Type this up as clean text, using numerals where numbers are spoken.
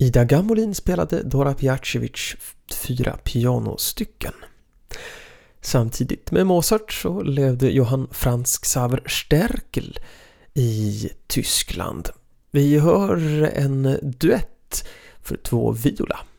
Ida Gamolin spelade Dora Pijacevic 4 pianostycken. Samtidigt med Mozart så levde Johann Franz Xaver Sterkel i Tyskland. Vi hör en duett för 2 viola.